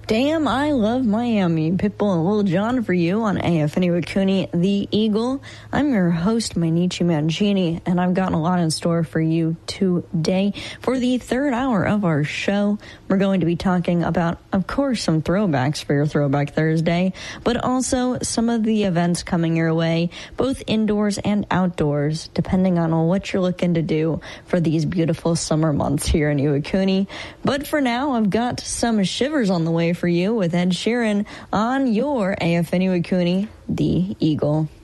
Damn, I Love Miami. Pitbull and Lil Jon for you on AFN Wakuni, The Eagle. I'm your host, Mainichi Mancini, and I've got a lot in store for you today. For the third hour of our show, we're going to be talking about, of course, some throwbacks for your Throwback Thursday, but also some of the events coming your way, both indoors and outdoors, depending on what you're looking to do for these beautiful summer months here in Iwakuni. But for now, I've got some shivers on the way for you with Ed Sheeran on your AFN Iwakuni, The Eagle.